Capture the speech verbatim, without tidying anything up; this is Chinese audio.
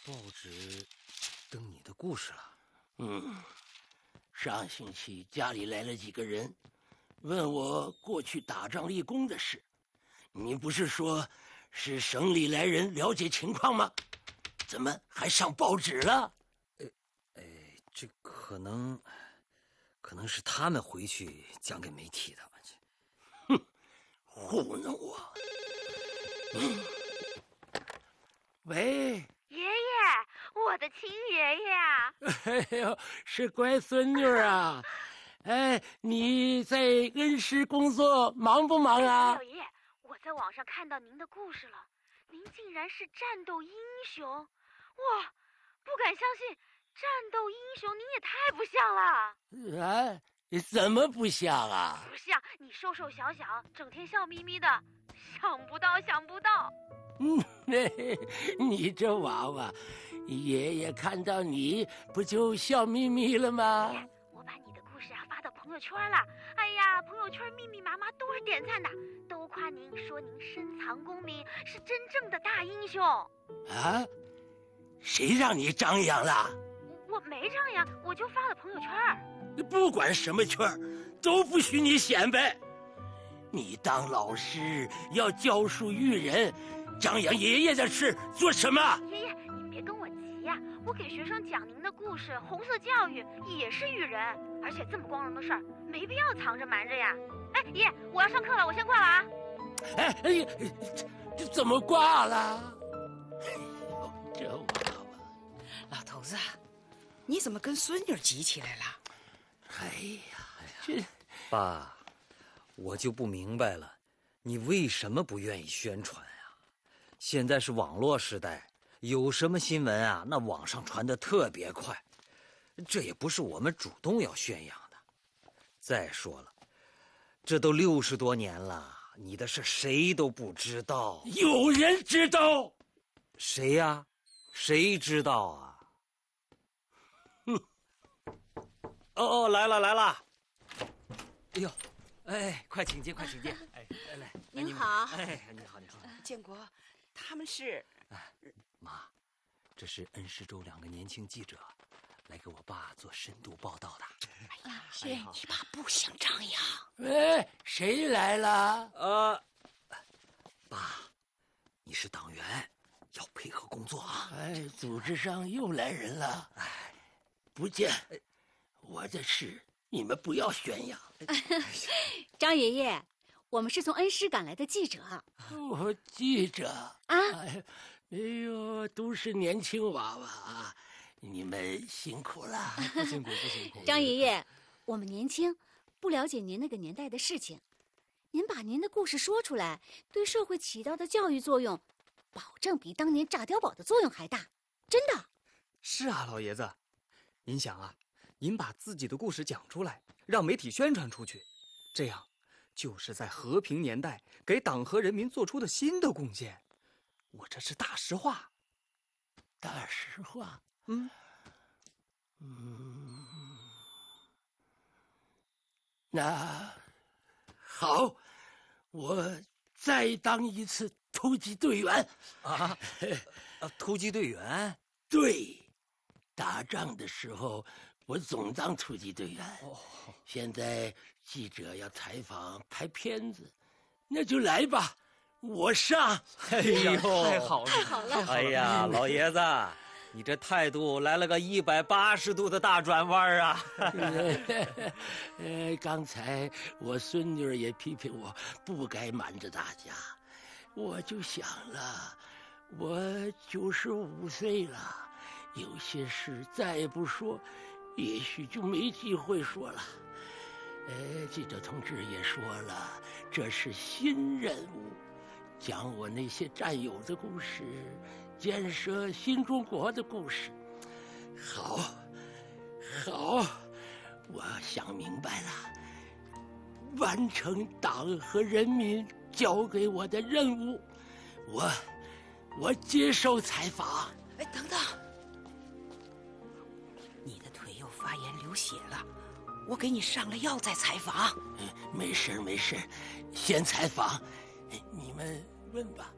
报纸登你的故事了。 嗯，上星期家里来了几个人，问我过去打仗立功的事。你不是说是省里来人了解情况吗？怎么还上报纸了？ 呃，哎，这可能，可能是他们回去讲给媒体的吧？ 哼，糊弄我！嗯，喂， 爷爷，我的亲爷爷啊！ 哎呦，是乖孙女啊！哎，你在恩施工作忙不忙啊？ 老爷，我在网上看到您的故事了，您竟然是战斗英雄！哇，不敢相信，战斗英雄您也太不像了！ 啊，怎么不像啊？ 不像，你瘦瘦小小，整天笑眯眯的，想不到，想不到。 嗯，你这娃娃，爷爷看到你不就笑眯眯了吗？ 我把你的故事啊发到朋友圈了，哎呀，朋友圈密密麻麻都是点赞的，都夸您，说您深藏功名，是真正的大英雄。 啊？谁让你张扬了？ 我没张扬，我就发了朋友圈。 不管什么圈都不许你显摆。你当老师要教书育人，张扬爷爷的事做什么？ 爷爷，你别跟我急呀、啊！我给学生讲您的故事，红色教育也是育人，而且这么光荣的事儿，没必要藏着瞒着呀。哎，爷，我要上课了，我先挂了啊。 哎哎呀，这这怎么挂了？哎呦，这娃娃！ 老头子，你怎么跟孙女急起来了？ 哎呀，这爸，我就不明白了，你为什么不愿意宣传啊？现在是网络时代，有什么新闻啊，那网上传得特别快，这也不是我们主动要宣扬的。再说了，这都六十多年了，你的事谁都不知道。 有人知道？ 谁呀、啊？谁知道啊？ 哼！ 哦哦，来了来了！哎呦，哎，快请进，快请进！哎，来来， 您好。 哎，你好你好。 建国，他们是…… 哎，妈，这是恩施州两个年轻记者，来给我爸做深度报道的。 哎呀，是你爸不想张扬。 喂，谁来了？ 呃，爸，你是党员，要配合工作啊。 哎，组织上又来人了。哎，不见，我的事你们不要宣扬。 张爷爷，我们是从恩施赶来的记者。 我记者啊， 哎，哎呦，都是年轻娃娃啊，你们辛苦了。 不辛苦不辛苦。 张爷爷，我们年轻，不了解您那个年代的事情，您把您的故事说出来，对社会起到的教育作用，保证比当年炸碉堡的作用还大，真的。 是啊，老爷子，您想啊，您把自己的故事讲出来，让媒体宣传出去，这样就是在和平年代给党和人民做出的新的贡献。我这是大实话。 大实话？ 嗯嗯，那好，我再当一次突击队员啊！啊，突击队员？ 对，打仗的时候我总当突击队员。哦，现在记者要采访拍片子，那就来吧，我上。 哎呦， 太好了， 太好了！ 哎呀，老爷子，你这态度来了个一百八十度的大转弯啊！ 呃，刚才我孙女也批评我不该瞒着大家，我就想了，我九十五岁了，有些事再不说，也许就没机会说了。呃，记者同志也说了，这是新任务，讲我那些战友的故事，建设新中国的故事。好，好，我想明白了，完成党和人民交给我的任务，我我接受采访。 哎，等等，你的腿又发炎流血了，我给你上了药再采访。 没事没事，先采访，你们问吧。